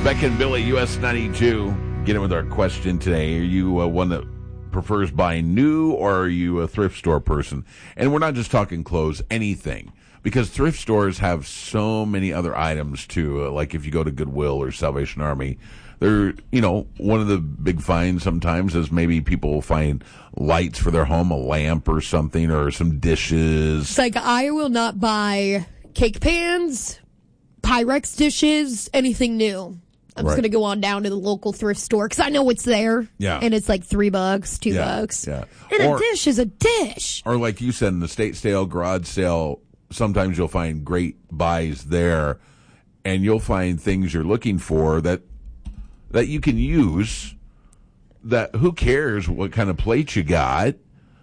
Beck and Billy, US 92. Get in with our question today. Are you one that prefers buying new, or are you a thrift store person? And we're not just talking clothes, anything. Because thrift stores have so many other items, too. Like if you go to Goodwill or Salvation Army, they're, one of the big finds sometimes is maybe people will find lights for their home, a lamp or something, or some dishes. It's like, I will not buy cake pans, Pyrex dishes, anything new. I'm just going to go on down to the local thrift store because I know it's there. Yeah. And it's like $3, $2. Yeah. And a dish is a dish. Or like you said, in the estate sale, garage sale, sometimes you'll find great buys there, and you'll find things you're looking for that you can use. That who cares what kind of plate you got?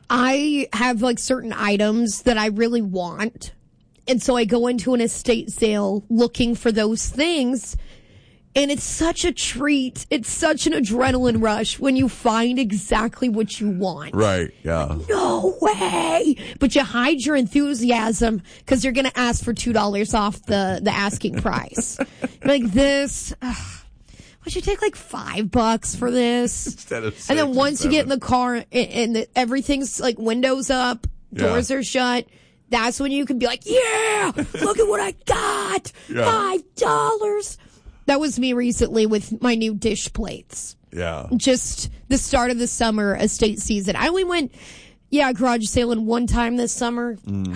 I have like certain items that I really want. And so I go into an estate sale looking for those things. And it's such a treat. It's such an adrenaline rush when you find exactly what you want. Right, yeah. No way! But you hide your enthusiasm because you're going to ask for $2 off the asking price. Like this, would you take like $5 for this? Instead of 6 and then once or you get in the car and everything's like windows up, doors are shut, that's when you can be like, yeah, look at what I got! Yeah. $5! That was me recently with my new dish plates. Yeah. Just the start of the summer estate season. I only went, garage sailing one time this summer.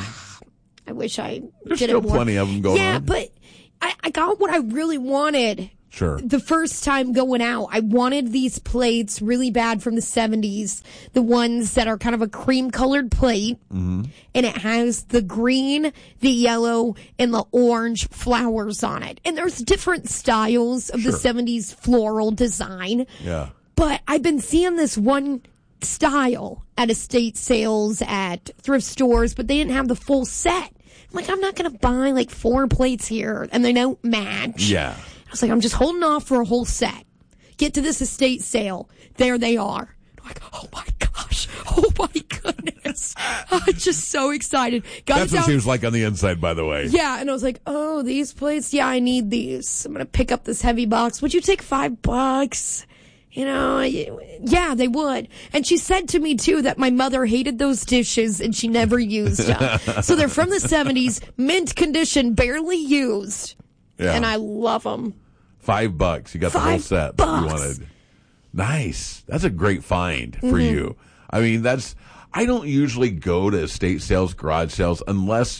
I wish I There's did still it more. Plenty of them going on. Yeah, but I got what I really wanted. Sure. The first time going out, I wanted these plates really bad from the 70s. The ones that are kind of a cream-colored plate. Mm-hmm. And it has the green, the yellow, and the orange flowers on it. And there's different styles of the 70s floral design. Yeah. But I've been seeing this one style at estate sales, at thrift stores, but they didn't have the full set. I'm like, I'm not going to buy like 4 plates here, and they don't match. Yeah. I was like, I'm just holding off for a whole set. Get to this estate sale. There they are. I'm like, oh my gosh. Oh my goodness. I'm just so excited. That's what she was like on the inside, by the way. Yeah. And I was like, oh, these plates. Yeah, I need these. I'm going to pick up this heavy box. Would you take $5? Yeah, they would. And she said to me, too, that my mother hated those dishes and she never used them. So they're from the 70s, mint condition, barely used. Yeah. And I love them. $5. You got the whole set that you wanted. Nice. That's a great find for you. I mean, I don't usually go to estate sales, garage sales, unless,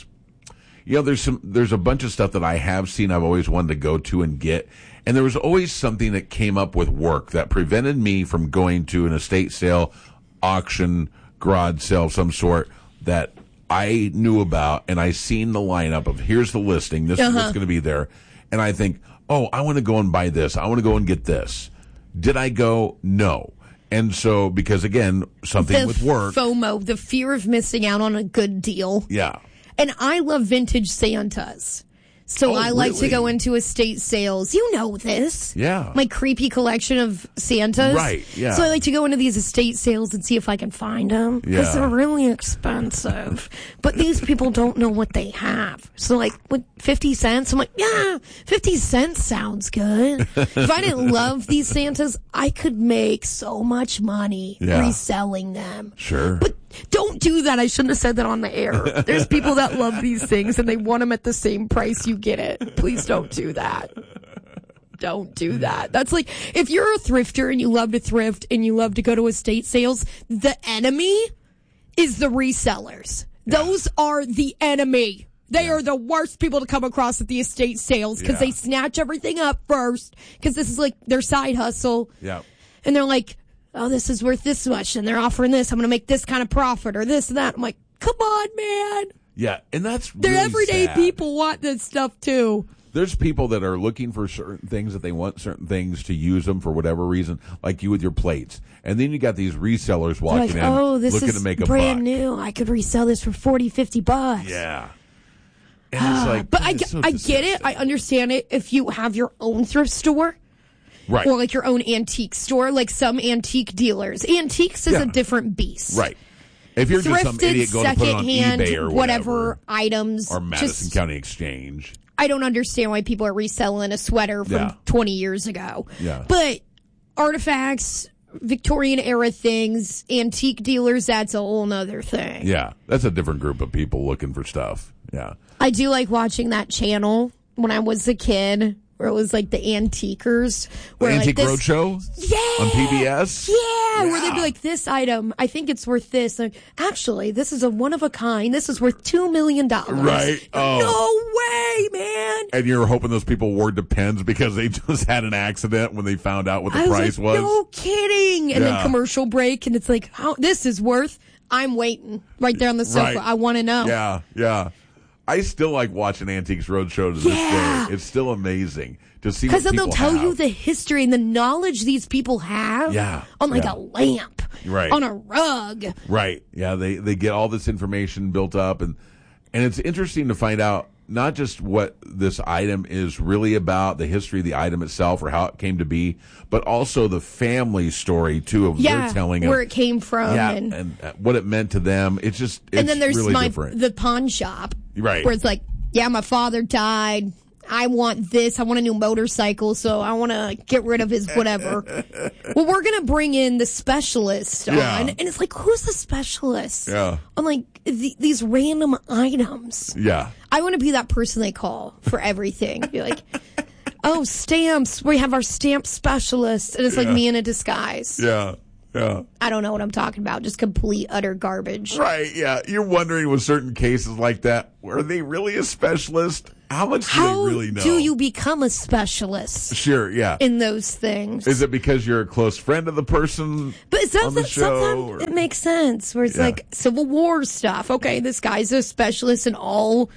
there's a bunch of stuff that I have seen I've always wanted to go to and get. And there was always something that came up with work that prevented me from going to an estate sale, auction, garage sale of some sort that I knew about, and I seen the lineup of here's the listing, this is what's going to be there. And I think, oh, I want to go and buy this. I want to go and get this. Did I go? No. And so, because again, something with work. FOMO, the fear of missing out on a good deal. Yeah. And I love vintage Santas. So I like to go into estate sales. You know this. Yeah. My creepy collection of Santas. Right, yeah. So I like to go into these estate sales and see if I can find them. Because they're really expensive. But these people don't know what they have. So like, what, 50 cents? I'm like, yeah, 50 cents sounds good. If I didn't love these Santas, I could make so much money reselling them. Sure. But don't do that. I shouldn't have said that on the air. There's people that love these things and they want them at the same price you get it. Please don't do that. Don't do that. That's like, if you're a thrifter and you love to thrift and you love to go to estate sales, the enemy is the resellers. Those are the enemy. They are the worst people to come across at the estate sales because they snatch everything up first because this is like their side hustle. Yeah. And they're like, oh, this is worth this much, and they're offering this. I'm going to make this kind of profit or this and that. I'm like, come on, man. Yeah, and that's They're really everyday sad. people want this stuff, too. There's people that are looking for certain things, that they want certain things to use them for whatever reason, like you with your plates. And then you got these resellers walking like, in oh, this looking is to make a brand buck. new. I could resell this for $40, $50. Yeah. And it's like, But that is so I get it. I understand it if you have your own thrift store. Right. Or like your own antique store, like some antique dealers. Antiques is a different beast. Right. If you're just some Thrifted, idiot going to put it on secondhand, eBay or whatever items. Or Madison County Exchange. I don't understand why people are reselling a sweater from 20 years ago. Yeah. But artifacts, Victorian era things, antique dealers, that's a whole nother thing. Yeah, that's a different group of people looking for stuff. Yeah. I do like watching that channel when I was a kid, where it was like the Antiquers. The Antique Roadshow? Yeah. On PBS? Yeah, where they'd be like, this item, I think it's worth this. Like, actually, this is a one of a kind. This is worth $2 million. Right. Oh. No way, man. And you were hoping those people wore Depends because they just had an accident when they found out what the price was? No kidding. And then commercial break, and it's like, this is worth. I'm waiting right there on the sofa. Right. I want to know. Yeah, yeah. I still like watching Antiques Roadshow to this day. It's still amazing to see what people have. Because then they'll tell you the history and the knowledge these people have on like a lamp, on a rug. Right. Yeah, they get all this information built up, and it's interesting to find out not just what this item is really about, the history of the item itself or how it came to be, but also the family story, too, of their telling where it came from. And what it meant to them. It's just, it's and then there's really different. The pawn shop. Right. Where it's like, my father died. I want this. I want a new motorcycle, so I want to get rid of his whatever. Well, we're going to bring in the specialist on. And it's like, who's the specialist? Yeah. On like these random items. Yeah. I want to be that person they call for everything. Be like, oh, stamps. We have our stamp specialist. And it's like me in a disguise. Yeah. Yeah. I don't know what I'm talking about. Just complete, utter garbage. Right, yeah. You're wondering with certain cases like that, were they really a specialist? How much do they really know? How do you become a specialist? Sure, yeah. In those things. Is it because you're a close friend of the person on the show? Sometimes it makes sense, where it's like Civil War stuff. Okay, this guy's a specialist in all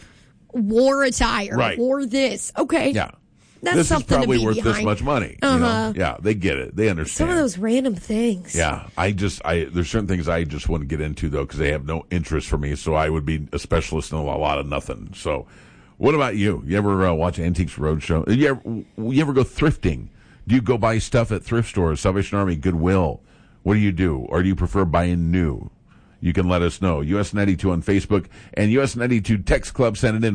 war attire. Right. War this. Okay. Yeah. That's this something is probably to be worth behind. this much money. You know? Yeah, they get it. They understand. Some of those random things. Yeah, there's certain things I just wouldn't get into though because they have no interest for me. So I would be a specialist in a lot of nothing. So, what about you? You ever watch Antiques Roadshow? You ever go thrifting? Do you go buy stuff at thrift stores, Salvation Army, Goodwill? What do? Or do you prefer buying new? You can let us know. US 92 on Facebook and US 92 Text Club. Send it in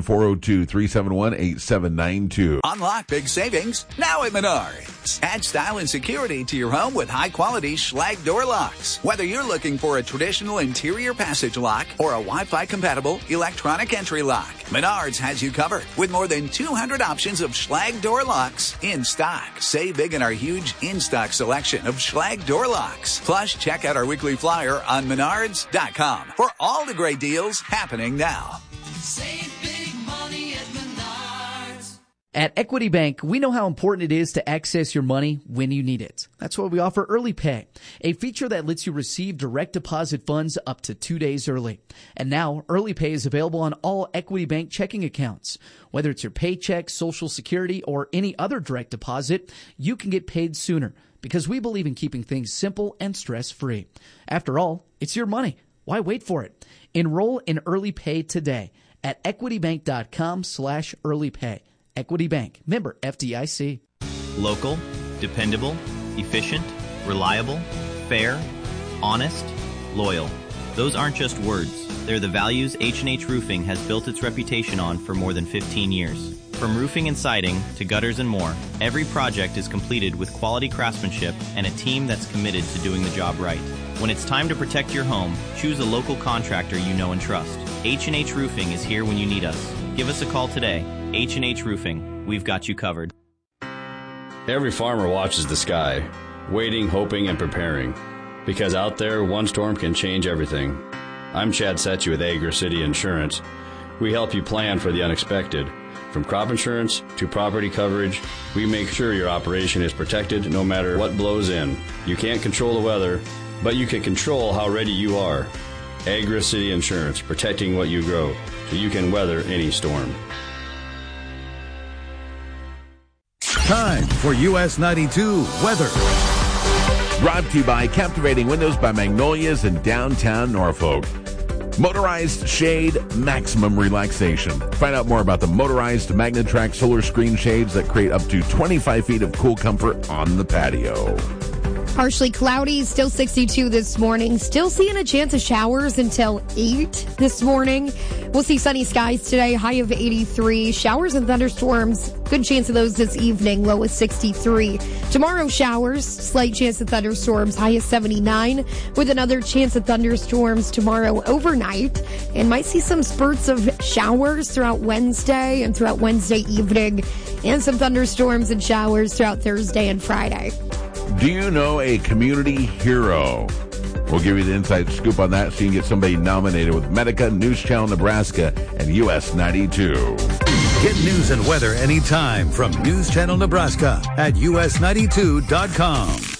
402-371-8792. Unlock big savings now at Menards. Add style and security to your home with high-quality Schlage door locks. Whether you're looking for a traditional interior passage lock or a Wi-Fi compatible electronic entry lock, Menards has you covered with more than 200 options of Schlage door locks in stock. Save big in our huge in-stock selection of Schlage door locks. Plus, check out our weekly flyer on Menards.com for all the great deals happening now. Save big money at Menards. At Equity Bank, we know how important it is to access your money when you need it. That's why we offer Early Pay, a feature that lets you receive direct deposit funds up to 2 days early. And now, Early Pay is available on all Equity Bank checking accounts. Whether it's your paycheck, Social Security, or any other direct deposit, you can get paid sooner because we believe in keeping things simple and stress-free. After all, it's your money. Why wait for it? Enroll in Early Pay today at equitybank.com/earlypay. Equity Bank, member FDIC. Local, dependable, efficient, reliable, fair, honest, loyal. Those aren't just words. They're the values H&H Roofing has built its reputation on for more than 15 years. From roofing and siding to gutters and more, every project is completed with quality craftsmanship and a team that's committed to doing the job right. When it's time to protect your home, choose a local contractor you know and trust. H&H Roofing is here when you need us. Give us a call today. H&H Roofing. We've got you covered. Every farmer watches the sky, waiting, hoping, and preparing. Because out there, one storm can change everything. I'm Chad Setchy with Agri City Insurance. We help you plan for the unexpected. From crop insurance to property coverage, we make sure your operation is protected no matter what blows in. You can't control the weather, but you can control how ready you are. Agri City Insurance, protecting what you grow so you can weather any storm. Time for US 92 weather. Brought to you by Captivating Windows by Magnolias in downtown Norfolk. Motorized shade, maximum relaxation. Find out more about the motorized Magnetrack solar screen shades that create up to 25 feet of cool comfort on the patio. Partially cloudy, still 62 this morning. Still seeing a chance of showers until 8 this morning. We'll see sunny skies today, high of 83. Showers and thunderstorms, good chance of those this evening, low of 63. Tomorrow, showers, slight chance of thunderstorms, high of 79, with another chance of thunderstorms tomorrow overnight. And might see some spurts of showers throughout Wednesday and throughout Wednesday evening, and some thunderstorms and showers throughout Thursday and Friday. Do you know a community hero? We'll give you the inside scoop on that so you can get somebody nominated with Medica, News Channel Nebraska, and US 92. Get news and weather anytime from News Channel Nebraska at us92.com.